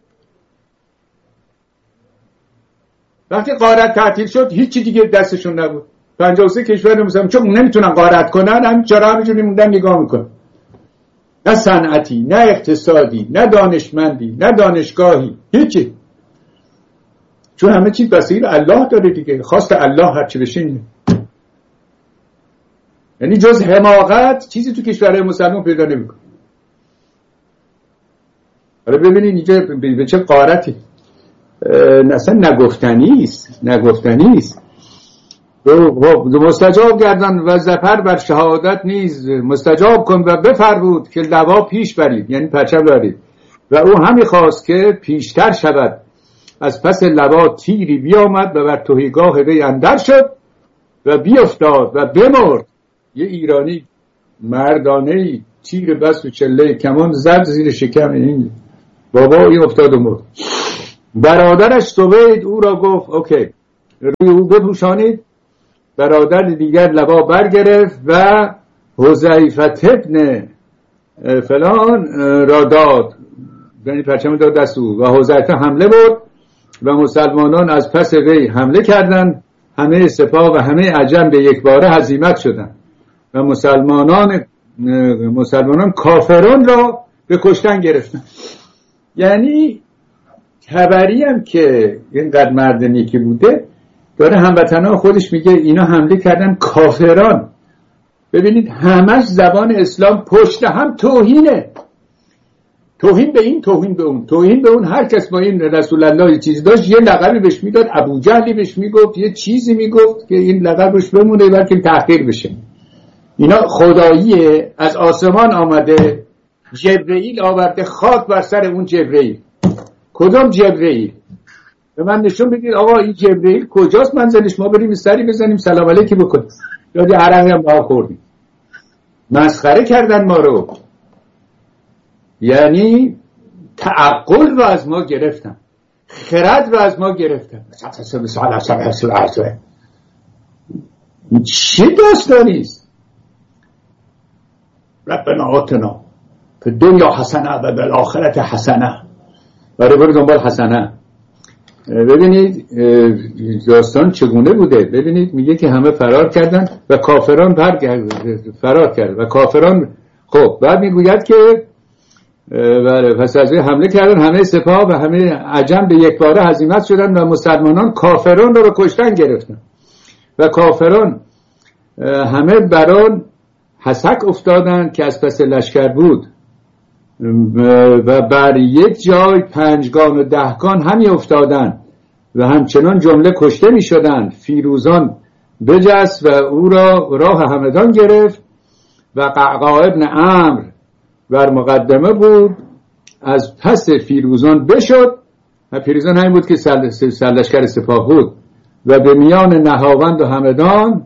وقتی غارت تعطیل شد هیچی دیگه دستشون نبود. 53 کشور مثلا چون نمیتونن غارت کنن، همینجوری موندن نگاه میکنن. نه صنعتی، نه اقتصادی، نه دانشمندی، نه دانشگاهی، هیچی. چون همه چیز بسیار الله داره دیگه. خواست الله هرچی بشه اینه. یعنی جز حماقت چیزی تو کشورهای مسلمان پیدا نمیکنه. حالا ببینید اینجا به چه غارتی. اصلا نگفتنی است. مستجاب گردن و ظفر بر شهادت نیز مستجاب کن و بفرمود که لوا پیش برید، یعنی پرچم دارید. و او همی خواست که پیشتر شود. از پس لوا تیری بیامد و بر تهیگاه وی اندر شد و بیفتاد و بمرد. یه ایرانی مردانه‌ای تیر بس و چله کمان زد زیر شکم این بابا، این افتاد و مرد. برادرش سوید او را گفت اوکی، روی او بپوشانید. برادر دیگر لبا برگرفت و حذیفه ابن فلان را داد، یعنی پرچم داد دست او، و حذیفه حمله برد و مسلمانان از پس وی حمله کردند. همه سپاه و همه عجم به یک باره هزیمت شدند و مسلمانان کافران را به کشتن گرفتند. یعنی خبری هم که اینقدر مرد نیکی بوده داره هموطنان خودش میگه اینا حمله کردن کافران. ببینید همش زبان اسلام پشت هم توهینه، توهین به این، توهین به اون، توهین به اون. هر کس با این رسول الله یه چیزی داشت یه لقبی بهش میداد، ابو جهلی بهش میگفت، یه چیزی میگفت که این لقبش بمونه بلکه تحقیر بشه. اینا خداییه، از آسمان آمده، جبرئیل آورده، خاک بر سر اون جبرئیل. کدوم جبرئیل؟ به من نشون بدید آقا این جبرئیل کجاست منزلش، ما بریم سری بزنیم سلام علیکی بکنیم. یادی عرقی هم با خوردیم، مسخره کردن ما رو. یعنی تعقل رو از ما گرفتن، خرد رو از ما گرفتن. چه داستانیست؟ ربنا آتنا فی الدنیا حسنه و بالآخرة حسنه. برای دنبال حسنه. ببینید داستان چگونه بوده. ببینید میگه که همه فرار کردن و کافران فرار کردن و کافران. خب بعد میگوید که بله پس از حمله کردن همه سپاه و همه عجم به یک باره هزیمت شدن و مسلمانان کافران را به کشتن گرفتن و کافران همه بران حسک افتادند که از پس لشکر بود و بر یک جای 5 گان و 10 گان همی افتادند و همچنان جمله کشته می شدند. فیروزان بجست و او را راه همدان گرفت و قعقاع ابن عمرو بر مقدمه بود، از پس فیروزان بشد و فیروزان همین بود که سرلشکر سپاه بود و به میان نهاوند و همدان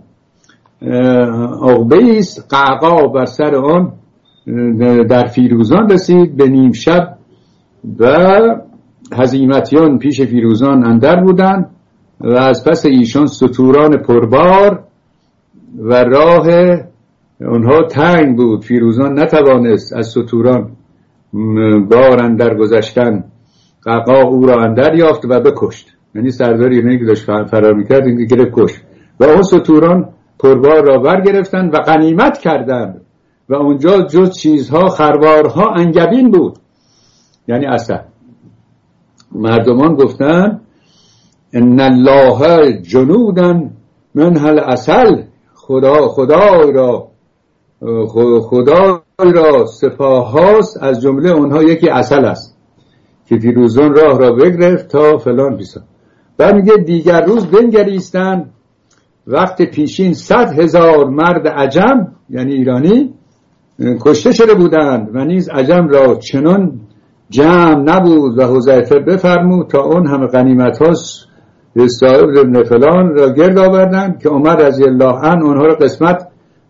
عقبیست. قعقاع بر سر آن در فیروزان رسید به نیم شب و هزیمتیان پیش فیروزان اندر بودند و از پس ایشان ستوران پربار و راه اونها تنگ بود. فیروزان نتوانست از ستوران بار اندر گذشتن. قعقاع او را اندر یافت و بکشت. یعنی سردار ایرانی که داشت فرار میکرد این گرفت کشت و اون ستوران پربار را برگرفتند و غنیمت کردند و اونجا جز چیزها خروارها انگبین بود، یعنی اصل. مردمان گفتن ان الله جنودن منها العسل، خدای را سپاه هاست، از جمله اونها یکی عسل است که فیروزان راه را بگرفت تا فلان بیسا. بعد میگه دیگر روز بنگریستند وقت پیشین 100,000 مرد عجم یعنی ایرانی کشته شده بودند و نیز عجم را چنان جمع نبود و حذیفه بفرمود تا اون همه غنیمت ها صاحب ابن فلان را گرد آوردند که عمر رضی الله عنه اونها را قسمت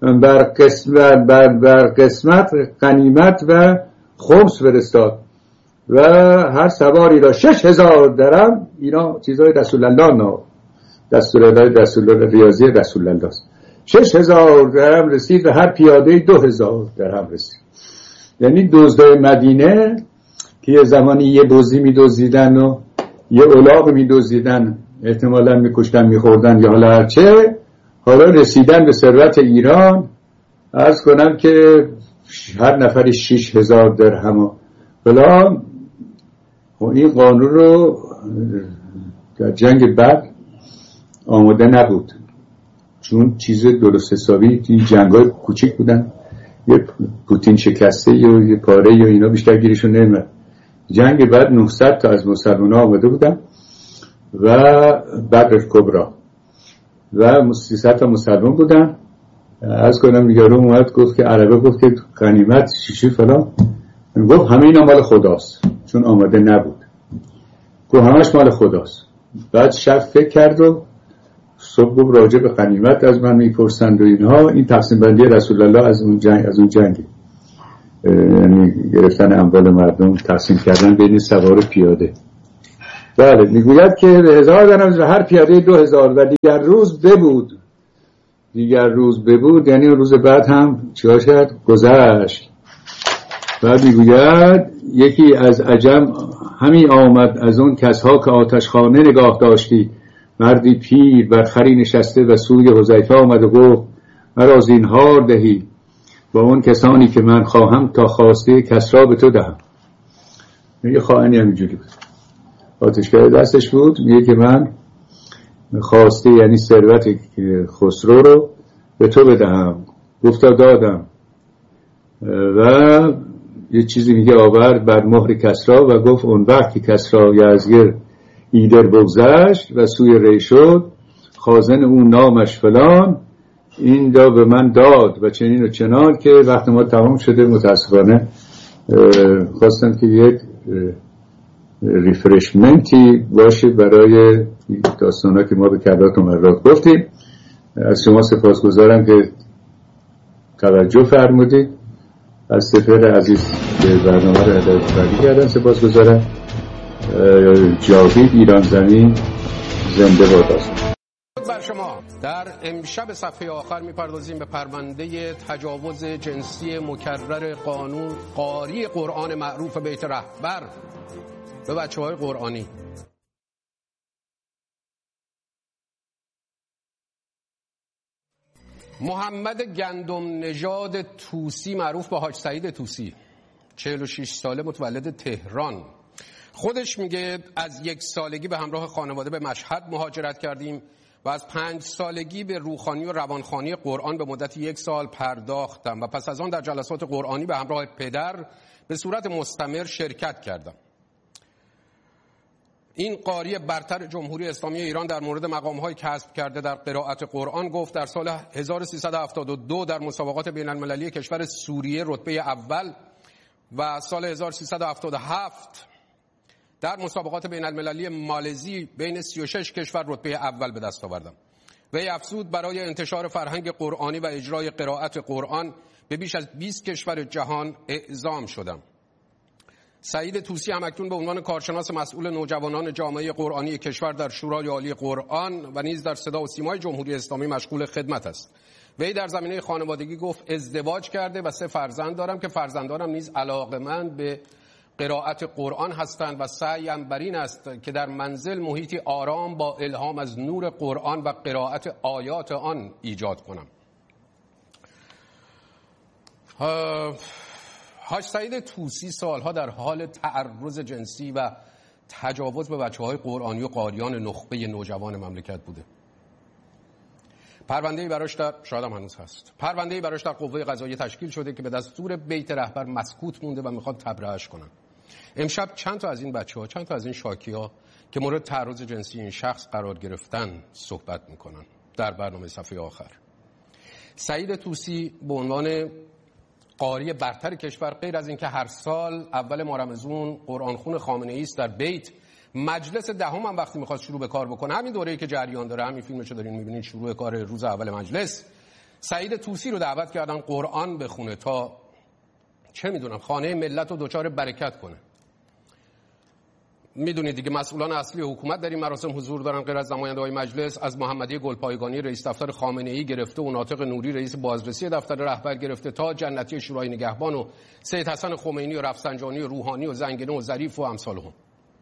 بر قسمت غنیمت و خمس فرستاد و هر سواری را 6,000 درم. اینا چیزای رسول الله نه، رسول الله ریاضی رسول الله است. 6,000 درم رسید و هر پیاده 2,000 درم رسید. یعنی دزدای مدینه که یه زمانی یه بزی می‌دزدیدن و یه الاغ می‌دزدیدن، احتمالاً می‌کشتن می‌خوردن یا حالا هرچه، حالا رسیدن به ثروت ایران. عرض کنم که هر نفری 6,000 درهم فلان. این قانون رو در جنگ بعد آماده نبود، چون چیز درست حسابی این جنگ‌های کوچیک بودن، یه پوتین شکسته یا یه پاره یا اینا بیشتر گیرشون نمیاد. جنگ بعد 900 تا از مسلمان‌ها آماده بودن و بدر کبری و 300 تا مسلمان بودن. از کنم یارو اومد گفت که عربه گفت که غنیمت شیشی فلان، گفت همه اینا مال خداست، چون آماده نبود، گفت همش مال خداست. بعد شب فکر کرد و صبح گفت راجع به غنیمت از من میپرسند و اینها. این تقسیم بندی رسول الله از اون جنگ یعنی گرفتن اموال مردم، تقسیم کردن بین سوار پیاده. بله، میگوید که 1000 درم هر پیاده 2000 و دیگر روز ببود یعنی روز بعد هم چیکار کرد؟ گذشت. بعد میگوید یکی از عجم همی آمد از اون کسها که آتشخانه نگاه داشتی، مردی پیر بر خری نشسته و سوی حذیفه آمد و گفت مرا زینهار دهی با اون کسانی که من خواهم تا خواسته کسرا به تو دهم. میگه خواهنی همینجوری بود، آتشکده دستش بود، میگه که من خواسته یعنی ثروت خسرو رو به تو بدهم. گفتا دادم. و یه چیزی میگه آورد بر مهر کسرا و گفت اون وقت که کسرا یزگیر ایدر بگذشت و سوی ری شد، خازن اون نامش فلان این دا به من داد و چنین و چنان، که وقت ما تمام شده متاسفانه خواستم که یک ریفرشمنتی باشه برای داستانا که ما به کرات و مرات گفتیم. از شما سپاسگزارم که توجه فرمودید. از سفر عزیز که برنامه رو هدایت کردن سپاسگزارم. جاوید ایران زمین زنده باد. بر شما در امشب صفحه آخر میپردازیم به پرونده تجاوز جنسی مکرر قاری قرآن معروف بیت رهبر به بچه‌های قرآنی. محمد گندم نژاد طوسی معروف به حاج سعید طوسی، 46 ساله، متولد تهران. خودش میگه از 1 سالگی به همراه خانواده به مشهد مهاجرت کردیم و از 5 سالگی به روخانی و روانخوانی قرآن به مدت 1 سال پرداختم و پس از آن در جلسات قرآنی به همراه پدر به صورت مستمر شرکت کردم. این قاری برتر جمهوری اسلامی ایران در مورد مقام‌های کسب کرده در قرائت قرآن گفت در سال 1372 در مسابقات بین المللی کشور سوریه رتبه اول و سال 1377 در مسابقات بین المللی مالزی بین 36 کشور رتبه اول به دست آوردم. وی افزود برای انتشار فرهنگ قرآنی و اجرای قرائت قرآن به بیش از 20 کشور جهان اعزام شدم. سعید طوسی همکنون به عنوان کارشناس مسئول نوجوانان جامعه قرآنی کشور در شورای عالی قرآن و نیز در صدا و سیمای جمهوری اسلامی مشغول خدمت است. وی در زمینه خانوادگی گفت ازدواج کرده و 3 فرزند دارم که فرزندانم نیز علاقه‌مند به قرائت قرآن هستند و سعیم بر این است که در منزل محیطی آرام با الهام از نور قرآن و قرائت آیات آن ایجاد کنم. حاج سعید طوسی سالها در حال تعرض جنسی و تجاوز به بچه‌های قرآنی و قاریان نخبه نوجوان مملکت بوده. پرونده‌ای براش در شاید هم هنوز هست. پرونده‌ای براش در قوه قضاییه تشکیل شده که به دستور بیت رهبر مسکوت مونده و میخواد تبرئه‌اش کنن. امشب چند تا از این بچه‌ها، چند تا از این شاکی‌ها که مورد تعرض جنسی این شخص قرار گرفتن صحبت میکنن در برنامه صفحه آخر. سعید طوسی به عنوان قاری برتر کشور، غیر از اینکه هر سال اول ماه رمضان قرآنخوان خامنه‌ای است در بیت، مجلس دهم هم وقتی میخواد شروع به کار بکنه، همین دوره‌ای که جریان داره، همین فیلمشو دارین میبینید، شروع کار روز اول مجلس، سعید طوسی رو دعوت کردن قرآن بخونه تا چه میدونم خانه ملت رو دوچار برکت کنه. میدونید دیگه مسئولان اصلی حکومت در این مراسم حضور دارن، غیر از نماینده‌های مجلس، از محمدی گلپایگانی رئیس دفتر خامنه‌ای گرفته و ناطق نوری رئیس بازرسی دفتر رهبر گرفته تا جنتی شورای نگهبان و سید حسن خمینی و رفسنجانی و روحانی و زنگنه و ظریف و امثالهم.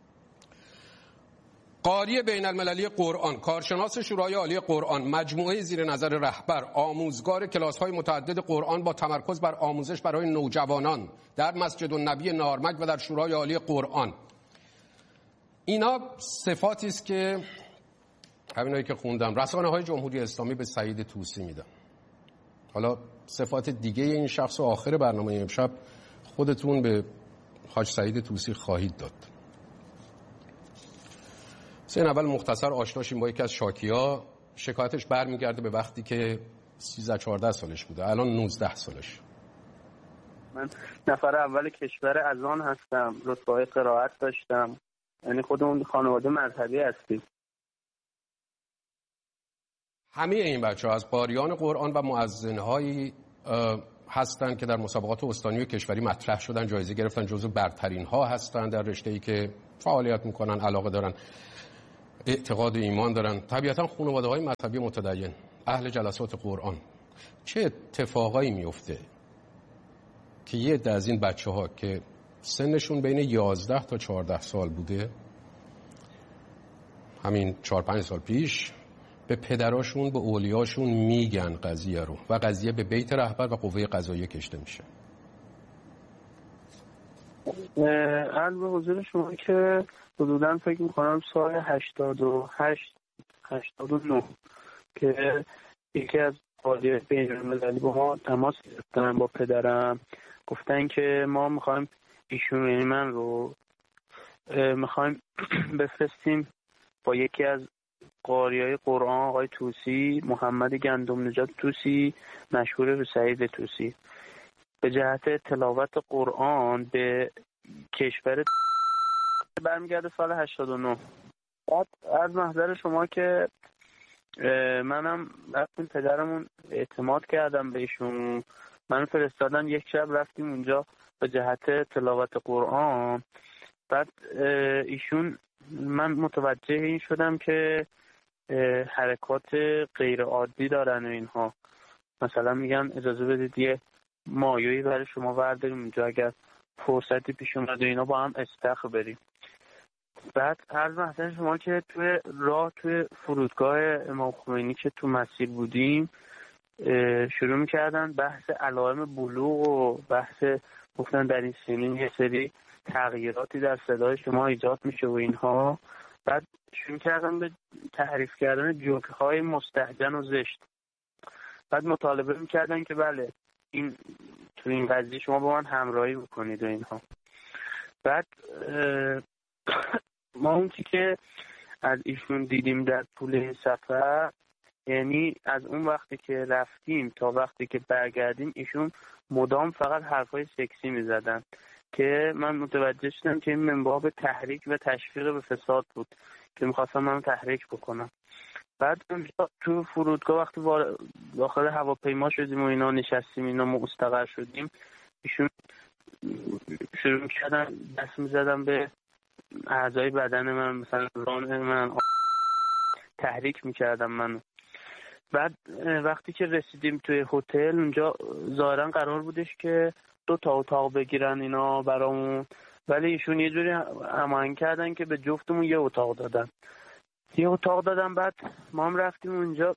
قاری بین المللی قرآن، کارشناس شورای عالی قرآن، مجموعه زیر نظر رهبر، آموزگار کلاس‌های متعدد قرآن با تمرکز بر آموزش برای نوجوانان در مسجد النبی نارمک و در شورای عالی قرآن. اینا صفاتی است که همینایی که خوندم رسانه‌های جمهوری اسلامی به سعید طوسی میدن. حالا صفات دیگه این شخص آخر برنامه امشب خودتون به حاج سعید طوسی خواهید داد. اول مختصر آشنا شیم با یکی از شاکی‌ها. شکایتش برمیگرده به وقتی که 13-14 سالش بوده، الان 19 سالش. من نفر اول کشور اذان هستم، رتبه قرائت داشتم، یعنی خودمون خانواده مذهبی هستیم. همه این بچه‌ها از قاریان قرآن و مؤذن‌هایی هستند که در مسابقات استانی و کشوری مطرح شدن، جایزه گرفتن، جزو برترین ها هستند در رشته‌ای که فعالیت میکنن، علاقه دارن، اعتقاد و ایمان دارن. طبیعتا خانواده‌های مذهبی متدین، اهل جلسات قرآن. چه اتفاقایی میفته که یه عده از این بچه‌ها که سنشون بین 11 تا 14 سال بوده، همین 4-5 سال پیش، به پدراشون، به اولیاشون میگن قضیه رو و قضیه به بیت رهبر و قوه قضاییه کشته میشه؟ عرض به حضور شما که حدوداً فکر میکنم سال 88-89 که یکی از قاضی بین‌المللی با ما تماس گرفتن با پدرم، گفتن که ما میخوایم ایشون، یعنی من رو میخوایم بفرستیم با یکی از قاریای قرآن، آقای توسی، محمد گندم نژاد توسی، مشهور به سعید توسی، به جهت تلاوت قرآن به کشور برمیگرده سال 89. بعد از محضر شما که منم رفتیم پدرمون اعتماد کردم بهشون، من فرستادن، یک شب رفتیم اونجا به جهت تلاوت قرآن. بعد ایشون، من متوجه این شدم که حرکات غیر عادی دارن و اینها، مثلا میگن اجازه بدید یه مایویی برای شما برداریم اونجا، اگر فرصتی پیش اومد و اینا با هم استخر بریم. بعد عرض محضر شما که توی فرودگاه امام خمینی که تو مسیر بودیم شروع میکردن بحث علائم بلوغ و بحث گفتن در این سنین یه سری تغییراتی در صدای شما ایجاد میشه و اینها. بعد شروع کردن به تعریف کردن جوک های مستهجن و زشت. بعد مطالبه میکردن که بله این تو این قضیه شما با من همراهی بکنید و اینها. بعد ما اون چی که از ایشون دیدیم در طول سفر، یعنی از اون وقتی که رفتیم تا وقتی که برگردیم ایشون مدام فقط حرفای سکسی میزدن که من متوجه شدم که این من باب تحریک و تشویق به فساد بود که میخواستم من تحریک بکنم. بعد تو فرودگاه وقتی داخل هواپیما شدیم و اینا نشستیم، اینا مستقر شدیم، ایشون شروع کردن دست میزدن به اعضای بدن من، مثلا ران من، تحریک میکردم من. بعد وقتی که رسیدیم توی هتل، اونجا ظاهرا قرار بودش که 2 تا اتاق بگیرن اینا برامون، ولی ایشون یه جوری هماهنگ کردن که به جفتمون یه اتاق دادن. بعد ما هم رفتیم اونجا.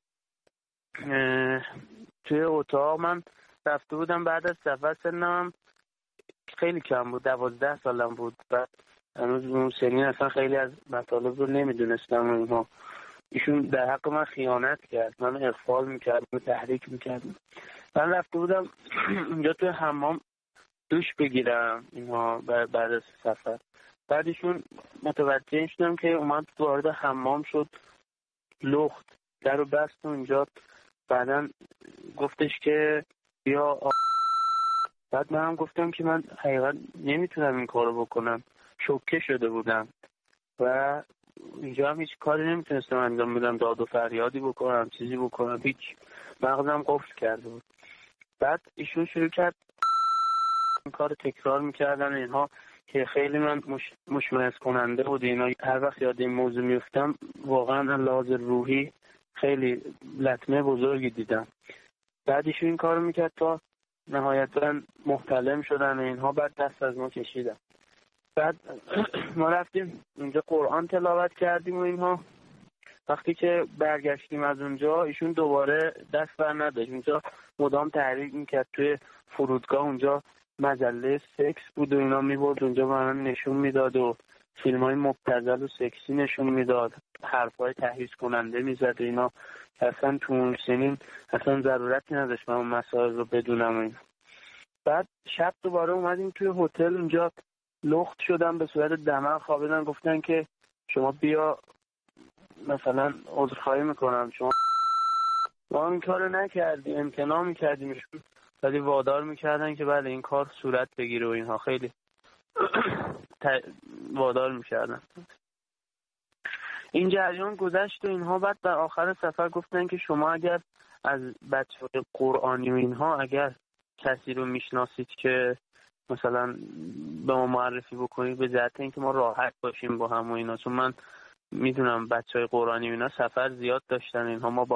توی اتاق من رفته بودم بعد از سفر، سنم خیلی کم بود، 12 سالم بود. بعد هنوز اون سنین اصلا خیلی از مطالب رو نمیدونستم و اینها. ایشون در حق من خیانت کرد، من اغفال میکرد و تحریک میکرد. من رفته بودم اونجا توی حمام دوش بگیرم اینها بعد از سفر. بعد ایشون متوجه شدم که اومد وارد حمام شد، لخت در رو بست اونجا. بعدن گفتش که بیا بعد من هم گفتم که من حقیقت نمیتونم این کارو بکنم، شوکه شده بودم و اینجا هم هیچ کاری نمیتونستم انجام بدم، داد و فریادی بکنم، چیزی بکنم، هیچ، مغزم قفل کرده بود. بعد ایشون شروع کرد این کار تکرار میکردن اینها که خیلی من مشمئز کننده بود اینا. هر وقت یاد این موضوع میفتم واقعا لحاظ روحی خیلی لطمه بزرگی دیدم. بعد ایشون این کارو میکرد تا نهایتا محتلم شدن و اینها. بعد دست از ما کشیدن. بعد ما رفتیم اونجا قرآن تلاوت کردیم و اینها. وقتی که برگشتیم از اونجا ایشون دوباره دست بر نداشت، اونجا مدام تحریک میکرد. توی فرودگاه اونجا مجله سکس بود و اینا میبرد اونجا به من نشون میداد و فیلم های مبتذل و سکسی نشون میداد، حرف های تحریض کننده میزد و اینا. اصلا تو اون سنین اصلا ضرورتی نداشت من اون مسائل رو بدونم و اینا. بعد شب دوباره اومدیم توی هتل، اونجا لخت شدم، به صورت دمر خوابیدن. گفتن که شما بیا مثلا عذرخواهی میکنم، شما ما این کارو نکردیم، امتناع میکردیم، ولی وادار میکردن که بله این کار صورت بگیره و اینها. خیلی وادار میکردن. این جریان گذشت و اینها. بعد در آخر سفر گفتن که شما اگر از بچه‌های قرآنی و اینها اگر کسی رو میشناسید که مثلا به ما معرفی بکنید، به جهت اینکه ما راحت باشیم با هم و اینا، چون من میدونم بچه‌های قرآنی و اینا سفر زیاد داشتن اینها، ما با